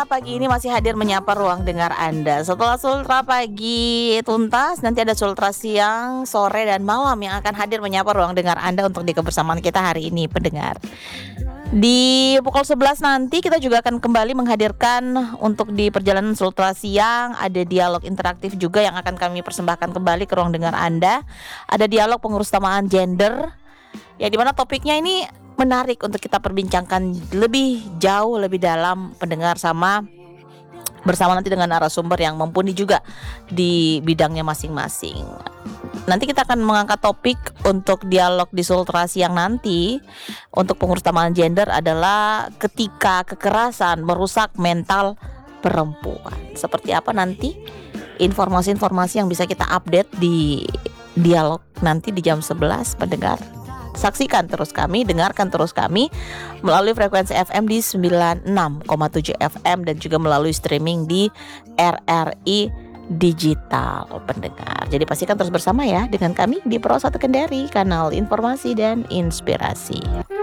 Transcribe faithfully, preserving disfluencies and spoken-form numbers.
Pagi ini masih hadir menyapa ruang dengar Anda. Setelah Sultra pagi tuntas, nanti ada Sultra siang, sore, dan malam yang akan hadir menyapa ruang dengar Anda untuk di kebersamaan kita hari ini, pendengar. Di pukul sebelas nanti kita juga akan kembali menghadirkan untuk di perjalanan Sultra siang, ada dialog interaktif juga yang akan kami persembahkan kembali ke ruang dengar Anda. Ada dialog pengurusutamaan gender, ya dimana topiknya ini menarik untuk kita perbincangkan lebih jauh, lebih dalam, pendengar, sama bersama nanti dengan narasumber yang mumpuni juga di bidangnya masing-masing. Nanti kita akan mengangkat topik untuk dialog di Sultra siang nanti untuk pengurusutamaan gender adalah ketika kekerasan merusak mental perempuan. Seperti apa nanti informasi-informasi yang bisa kita update di dialog nanti di jam sebelas, pendengar. Saksikan terus kami, dengarkan terus kami melalui frekuensi F M di sembilan puluh enam koma tujuh F M dan juga melalui streaming di R R I Digital, pendengar. Jadi pastikan terus bersama ya dengan kami di Pro satu Kendari, kanal informasi dan inspirasi.